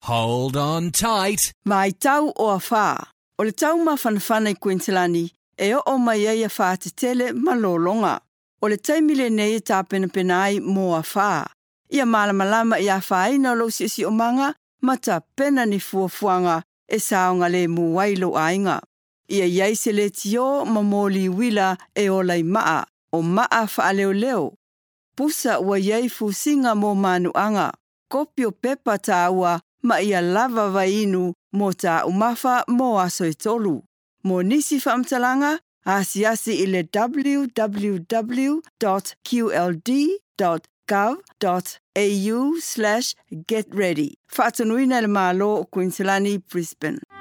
Hold on tight. Mai tau o a whā. O le tau mawhanawhana I Queenslandi, e o mai ai a whā te tele malolonga. O le taimile nei e tāpena penai mō a whā. Ia malamalama I a whaina lo si o manga, ma ta pena ni fuafuanga e saonga le muwailo ainga. Ia iai se le tio mamoli wila e o lai maa, o maa wha leo leo. Pusa ua iai fusinga mō manuanga, kopi o pepa tāua ma ia lava vainu mō tā umafa mō aso e tolu. Mō nisi whaamtalanga, asiasi I le www.qld.gov.au/getready. Whaatanuina le malo o Queenslandi, Brisbane.